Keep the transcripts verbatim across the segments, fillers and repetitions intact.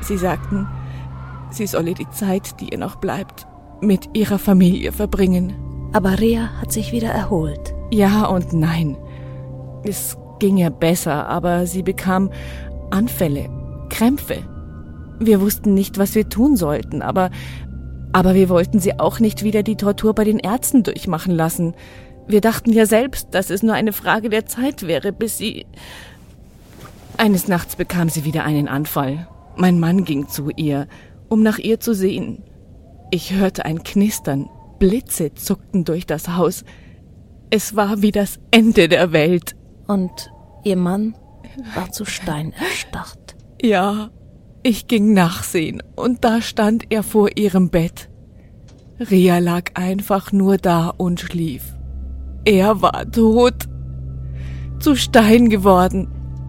Sie sagten, sie solle die Zeit, die ihr noch bleibt, mit ihrer Familie verbringen. Aber Ria hat sich wieder erholt. Ja und nein. Es ging ihr besser, aber sie bekam Anfälle, Krämpfe. Wir wussten nicht, was wir tun sollten, aber, aber wir wollten sie auch nicht wieder die Tortur bei den Ärzten durchmachen lassen. Wir dachten ja selbst, dass es nur eine Frage der Zeit wäre, bis sie... Eines Nachts bekam sie wieder einen Anfall. Mein Mann ging zu ihr, um nach ihr zu sehen. Ich hörte ein Knistern, Blitze zuckten durch das Haus. Es war wie das Ende der Welt. Und Ihr Mann war zu Stein erstarrt. Ja, ich ging nachsehen und da stand er vor ihrem Bett. Ria lag einfach nur da und schlief. Er war tot, zu Stein geworden.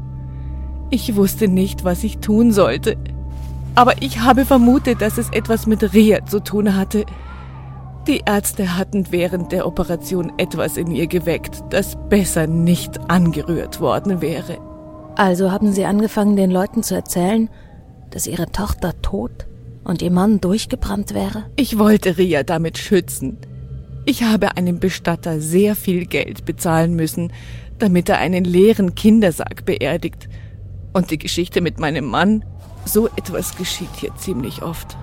Ich wusste nicht, was ich tun sollte, aber ich habe vermutet, dass es etwas mit Ria zu tun hatte. Die Ärzte hatten während der Operation etwas in ihr geweckt, das besser nicht angerührt worden wäre. Also haben Sie angefangen, den Leuten zu erzählen, dass Ihre Tochter tot und Ihr Mann durchgebrannt wäre? Ich wollte Ria damit schützen. Ich habe einem Bestatter sehr viel Geld bezahlen müssen, damit er einen leeren Kindersarg beerdigt. Und die Geschichte mit meinem Mann, so etwas geschieht hier ziemlich oft.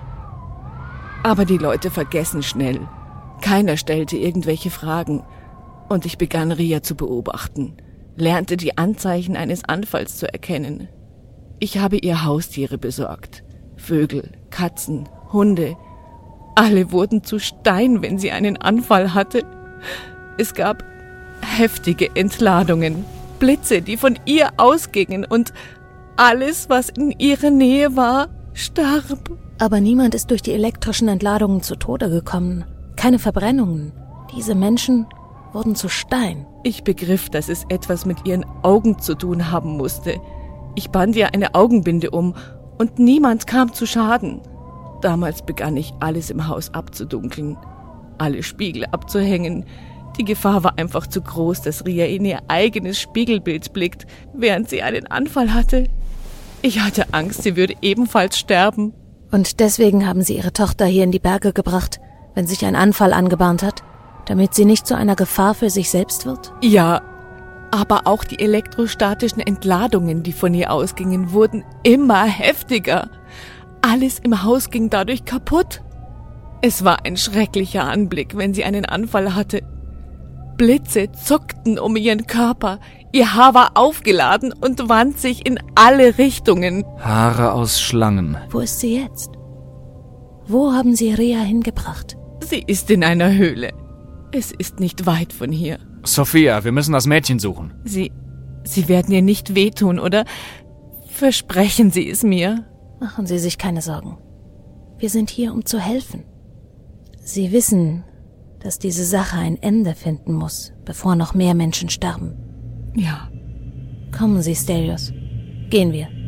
Aber die Leute vergessen schnell. Keiner stellte irgendwelche Fragen. Und ich begann Ria zu beobachten, lernte die Anzeichen eines Anfalls zu erkennen. Ich habe ihr Haustiere besorgt. Vögel, Katzen, Hunde. Alle wurden zu Stein, wenn sie einen Anfall hatte. Es gab heftige Entladungen, Blitze, die von ihr ausgingen und alles, was in ihrer Nähe war, starb. Aber niemand ist durch die elektrischen Entladungen zu Tode gekommen. Keine Verbrennungen. Diese Menschen wurden zu Stein. Ich begriff, dass es etwas mit ihren Augen zu tun haben musste. Ich band ihr eine Augenbinde um und niemand kam zu Schaden. Damals begann ich, alles im Haus abzudunkeln, alle Spiegel abzuhängen. Die Gefahr war einfach zu groß, dass Ria in ihr eigenes Spiegelbild blickt, während sie einen Anfall hatte. Ich hatte Angst, sie würde ebenfalls sterben. Und deswegen haben Sie Ihre Tochter hier in die Berge gebracht, wenn sich ein Anfall angebahnt hat, damit sie nicht zu einer Gefahr für sich selbst wird? Ja, aber auch die elektrostatischen Entladungen, die von ihr ausgingen, wurden immer heftiger. Alles im Haus ging dadurch kaputt. Es war ein schrecklicher Anblick, wenn sie einen Anfall hatte. Blitze zuckten um ihren Körper, ihr Haar war aufgeladen und wand sich in alle Richtungen. Haare aus Schlangen. Wo ist sie jetzt? Wo haben Sie Ria hingebracht? Sie ist in einer Höhle. Es ist nicht weit von hier. Sophia, wir müssen das Mädchen suchen. Sie, Sie werden ihr nicht wehtun, oder? Versprechen Sie es mir. Machen Sie sich keine Sorgen. Wir sind hier, um zu helfen. Sie wissen, dass diese Sache ein Ende finden muss, bevor noch mehr Menschen sterben. Ja. Kommen Sie, Stelios. Gehen wir.